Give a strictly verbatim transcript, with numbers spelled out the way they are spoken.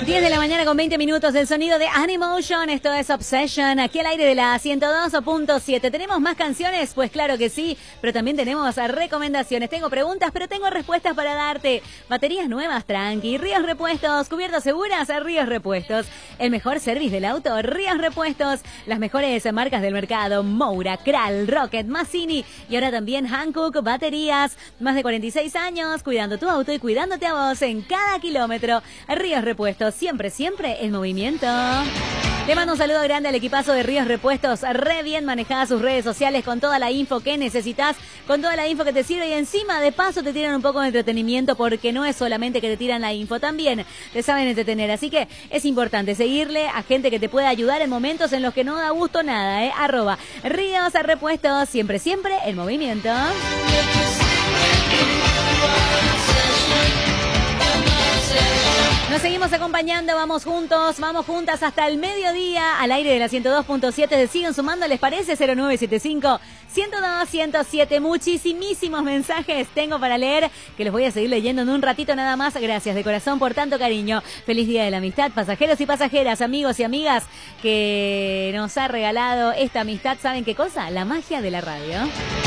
diez de la mañana con veinte minutos, el sonido de Animotion, esto es Obsession, aquí al aire de la ciento dos punto siete. ¿Tenemos más canciones? Pues claro que sí, pero también tenemos recomendaciones. Tengo preguntas, pero tengo respuestas para darte. Baterías nuevas, tranqui, Ríos Repuestos, cubiertas seguras, Ríos Repuestos. El mejor service del auto, Ríos Repuestos. Las mejores marcas del mercado, Moura, Kral, Rocket, Massini y ahora también Hankook Baterías. Más de cuarenta y seis años cuidando tu auto y cuidándote a vos en cada kilómetro. Ríos Repuestos, siempre, siempre en movimiento. Le mando un saludo grande al equipazo de Ríos Repuestos, re bien manejadas sus redes sociales con toda la info que necesitas, con toda la info que te sirve y encima de paso te tiran un poco de entretenimiento porque no es solamente que te tiran la info, también te saben entretener, así que es importante seguirle a gente que te pueda ayudar en momentos en los que no da gusto nada, ¿eh? Arroba Ríos Repuestos, siempre, siempre en movimiento. Nos seguimos acompañando, vamos juntos, vamos juntas hasta el mediodía al aire de la ciento dos punto siete. Se siguen sumando, ¿les parece? cero nueve siete cinco, ciento dos, ciento siete. Muchísimos mensajes tengo para leer que los voy a seguir leyendo en un ratito nada más. Gracias de corazón por tanto cariño. Feliz Día de la Amistad, pasajeros y pasajeras, amigos y amigas que nos ha regalado esta amistad. ¿Saben qué cosa? La magia de la radio.